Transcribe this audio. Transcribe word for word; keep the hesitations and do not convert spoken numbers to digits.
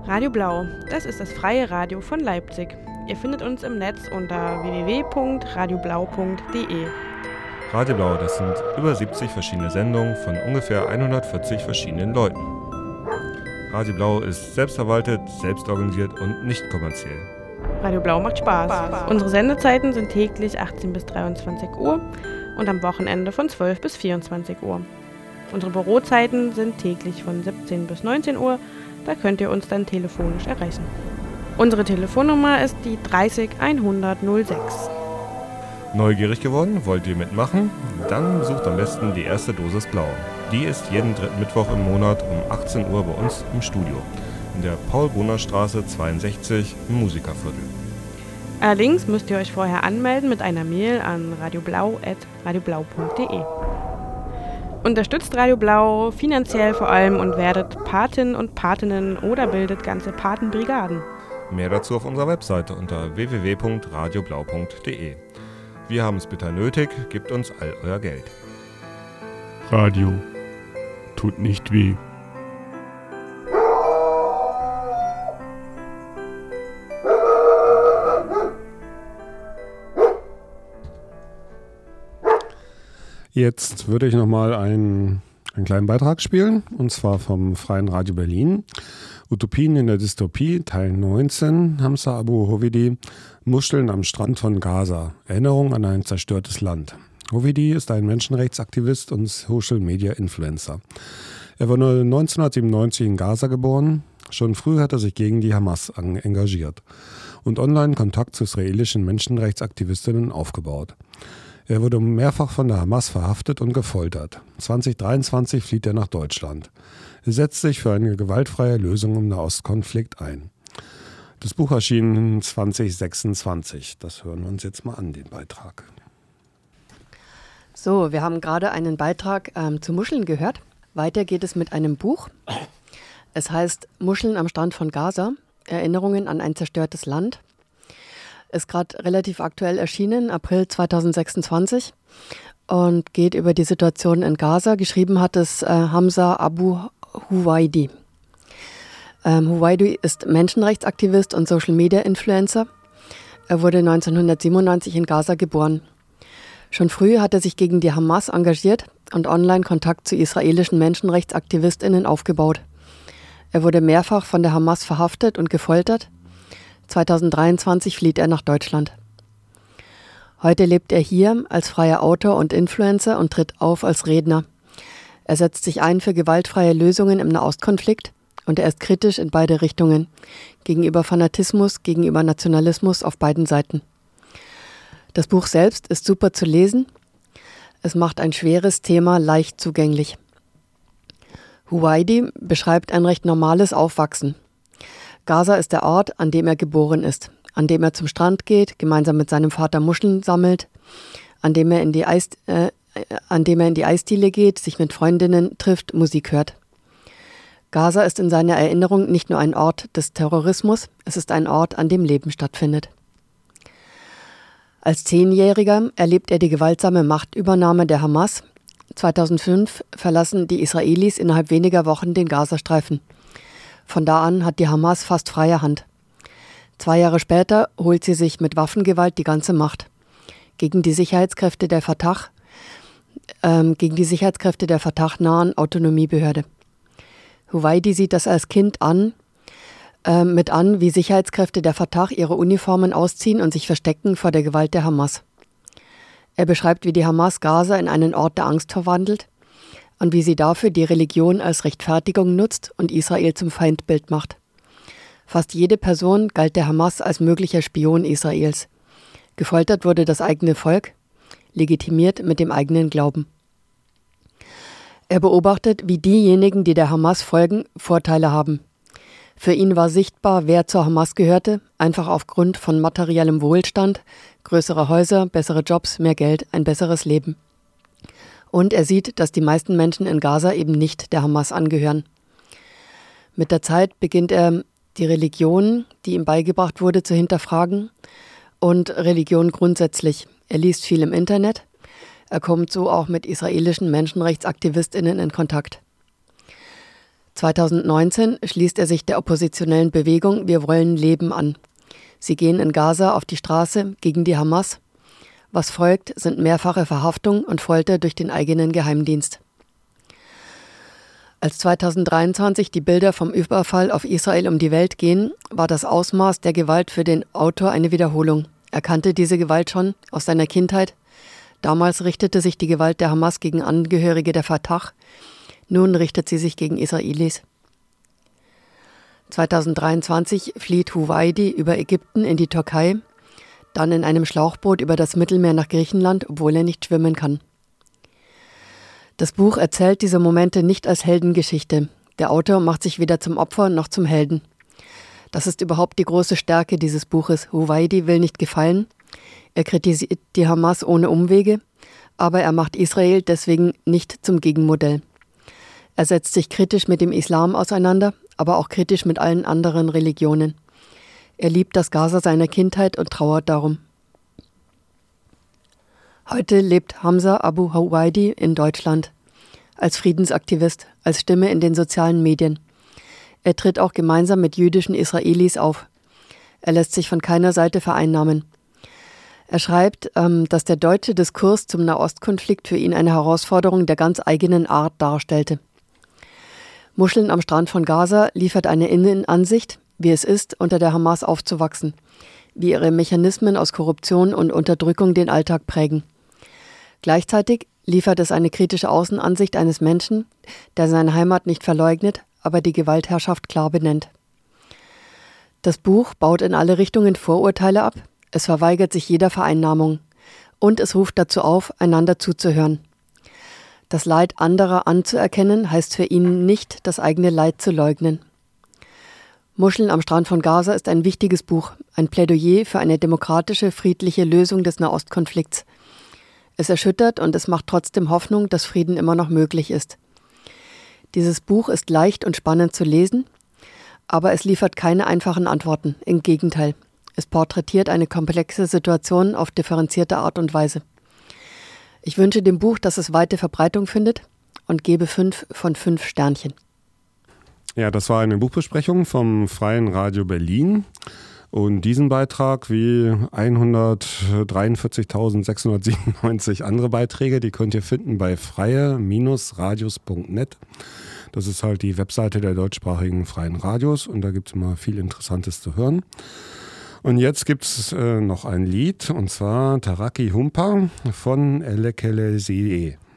Radio Blau, das ist das freie Radio von Leipzig. Ihr findet uns im Netz unter w w w punkt radio blau punkt d e. Radio Blau, das sind über siebzig verschiedene Sendungen von ungefähr hundertvierzig verschiedenen Leuten. Radio Blau ist selbstverwaltet, selbstorganisiert und nicht kommerziell. Radio Blau macht Spaß. Spaß. Unsere Sendezeiten sind täglich achtzehn bis dreiundzwanzig Uhr und am Wochenende von zwölf bis vierundzwanzig Uhr. Unsere Bürozeiten sind täglich von siebzehn bis neunzehn Uhr, da könnt ihr uns dann telefonisch erreichen. Unsere Telefonnummer ist die dreißig hundert null sechs. Neugierig geworden? Wollt ihr mitmachen? Dann besucht am besten die erste Dosis Blau. Die ist jeden dritten Mittwoch im Monat um achtzehn Uhr bei uns im Studio. In der Paul-Brunner-Straße zweiundsechzig im Musikerviertel. Allerdings müsst ihr euch vorher anmelden mit einer Mail an radioblau at radioblau punkt d e. Unterstützt Radio Blau finanziell vor allem und werdet Patin und Patinnen oder bildet ganze Patenbrigaden. Mehr dazu auf unserer Webseite unter w w w punkt radioblau punkt d e. Wir haben es bitter nötig, gebt uns all euer Geld. Radio tut nicht weh. Jetzt würde ich nochmal einen, einen kleinen Beitrag spielen, und zwar vom Freien Radio Berlin. Utopien in der Dystopie, Teil neunzehn, Hamza Abu Hovidi, Muscheln am Strand von Gaza, Erinnerung an ein zerstörtes Land. Hovidi ist ein Menschenrechtsaktivist und Social-Media-Influencer. Er wurde neunzehnhundertsiebenundneunzig in Gaza geboren. Schon früh hat er sich gegen die Hamas engagiert und online Kontakt zu israelischen Menschenrechtsaktivistinnen aufgebaut. Er wurde mehrfach von der Hamas verhaftet und gefoltert. zwanzig dreiundzwanzig flieht er nach Deutschland. Er setzt sich für eine gewaltfreie Lösung im Nahostkonflikt ein. Das Buch erschien zwanzig sechsundzwanzig. Das hören wir uns jetzt mal an, den Beitrag. So, wir haben gerade einen Beitrag ähm, zu Muscheln gehört. Weiter geht es mit einem Buch. Es heißt Muscheln am Strand von Gaza, Erinnerungen an ein zerstörtes Land. Ist gerade relativ aktuell erschienen, April zweitausendsechsundzwanzig, und geht über die Situation in Gaza. Geschrieben hat es äh, Hamza Abu Hovidi. Ähm, Hovidi ist Menschenrechtsaktivist und Social-Media-Influencer. Er wurde neunzehnhundertsiebenundneunzig in Gaza geboren. Schon früh hat er sich gegen die Hamas engagiert und online Kontakt zu israelischen MenschenrechtsaktivistInnen aufgebaut. Er wurde mehrfach von der Hamas verhaftet und gefoltert. zweitausenddreiundzwanzig flieht er nach Deutschland. Heute lebt er hier als freier Autor und Influencer und tritt auf als Redner. Er setzt sich ein für gewaltfreie Lösungen im Nahostkonflikt und er ist kritisch in beide Richtungen, gegenüber Fanatismus, gegenüber Nationalismus auf beiden Seiten. Das Buch selbst ist super zu lesen. Es macht ein schweres Thema leicht zugänglich. Hovidi beschreibt ein recht normales Aufwachsen. Gaza ist der Ort, an dem er geboren ist, an dem er zum Strand geht, gemeinsam mit seinem Vater Muscheln sammelt, an dem er in die, Eis, äh, an dem er in die Eisdiele geht, sich mit Freundinnen trifft, Musik hört. Gaza ist in seiner Erinnerung nicht nur ein Ort des Terrorismus, es ist ein Ort, an dem Leben stattfindet. Als Zehnjähriger erlebt er die gewaltsame Machtübernahme der Hamas. zweitausendfünf verlassen die Israelis innerhalb weniger Wochen den Gazastreifen. Von da an hat die Hamas fast freie Hand. Zwei Jahre später holt sie sich mit Waffengewalt die ganze Macht. Gegen die Sicherheitskräfte der Fatah, ähm, gegen die Sicherheitskräfte der Fatah-nahen Autonomiebehörde. Hovidi sieht das als Kind an, äh, mit an, wie Sicherheitskräfte der Fatah ihre Uniformen ausziehen und sich verstecken vor der Gewalt der Hamas. Er beschreibt, wie die Hamas Gaza in einen Ort der Angst verwandelt und wie sie dafür die Religion als Rechtfertigung nutzt und Israel zum Feindbild macht. Fast jede Person galt der Hamas als möglicher Spion Israels. Gefoltert wurde das eigene Volk, legitimiert mit dem eigenen Glauben. Er beobachtet, wie diejenigen, die der Hamas folgen, Vorteile haben. Für ihn war sichtbar, wer zur Hamas gehörte, einfach aufgrund von materiellem Wohlstand, größere Häuser, bessere Jobs, mehr Geld, ein besseres Leben. Und er sieht, dass die meisten Menschen in Gaza eben nicht der Hamas angehören. Mit der Zeit beginnt er, die Religion, die ihm beigebracht wurde, zu hinterfragen und Religion grundsätzlich. Er liest viel im Internet. Er kommt so auch mit israelischen MenschenrechtsaktivistInnen in Kontakt. zweitausendneunzehn schließt er sich der oppositionellen Bewegung Wir wollen Leben an. Sie gehen in Gaza auf die Straße gegen die Hamas. Was folgt, sind mehrfache Verhaftung und Folter durch den eigenen Geheimdienst. Als zweitausenddreiundzwanzig die Bilder vom Überfall auf Israel um die Welt gehen, war das Ausmaß der Gewalt für den Autor eine Wiederholung. Er kannte diese Gewalt schon aus seiner Kindheit. Damals richtete sich die Gewalt der Hamas gegen Angehörige der Fatah. Nun richtet sie sich gegen Israelis. zweitausenddreiundzwanzig flieht Huwaidi über Ägypten in die Türkei, dann in einem Schlauchboot über das Mittelmeer nach Griechenland, obwohl er nicht schwimmen kann. Das Buch erzählt diese Momente nicht als Heldengeschichte. Der Autor macht sich weder zum Opfer noch zum Helden. Das ist überhaupt die große Stärke dieses Buches. Huwaidi will nicht gefallen. Er kritisiert die Hamas ohne Umwege, aber er macht Israel deswegen nicht zum Gegenmodell. Er setzt sich kritisch mit dem Islam auseinander, aber auch kritisch mit allen anderen Religionen. Er liebt das Gaza seiner Kindheit und trauert darum. Heute lebt Hamza Abu Huwaidi in Deutschland als Friedensaktivist, als Stimme in den sozialen Medien. Er tritt auch gemeinsam mit jüdischen Israelis auf. Er lässt sich von keiner Seite vereinnahmen. Er schreibt, ähm, dass der deutsche Diskurs zum Nahostkonflikt für ihn eine Herausforderung der ganz eigenen Art darstellte. Muscheln am Strand von Gaza liefert eine Innenansicht, wie es ist, unter der Hamas aufzuwachsen, wie ihre Mechanismen aus Korruption und Unterdrückung den Alltag prägen. Gleichzeitig liefert es eine kritische Außenansicht eines Menschen, der seine Heimat nicht verleugnet, aber die Gewaltherrschaft klar benennt. Das Buch baut in alle Richtungen Vorurteile ab, es verweigert sich jeder Vereinnahmung und es ruft dazu auf, einander zuzuhören. Das Leid anderer anzuerkennen, heißt für ihn nicht, das eigene Leid zu leugnen. Muscheln am Strand von Gaza ist ein wichtiges Buch, ein Plädoyer für eine demokratische, friedliche Lösung des Nahostkonflikts. Es erschüttert und es macht trotzdem Hoffnung, dass Frieden immer noch möglich ist. Dieses Buch ist leicht und spannend zu lesen, aber es liefert keine einfachen Antworten. Im Gegenteil, es porträtiert eine komplexe Situation auf differenzierte Art und Weise. Ich wünsche dem Buch, dass es weite Verbreitung findet und gebe fünf von fünf Sternchen. Ja, das war eine Buchbesprechung vom Freien Radio Berlin. Und diesen Beitrag wie hundertdreiundvierzigtausendsechshundertsiebenundneunzig andere Beiträge, die könnt ihr finden bei freie Radios punkt net. Das ist halt die Webseite der deutschsprachigen Freien Radios und da gibt es immer viel Interessantes zu hören. Und jetzt gibt es äh, noch ein Lied und zwar Taraki Humpa von Elekele See.